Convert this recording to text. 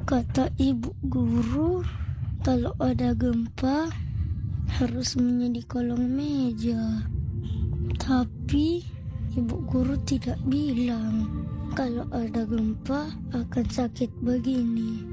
Kata ibu guru, kalau ada gempa harus sembunyi di kolong meja. Tapi ibu guru tidak bilang kalau ada gempa akan sakit begini.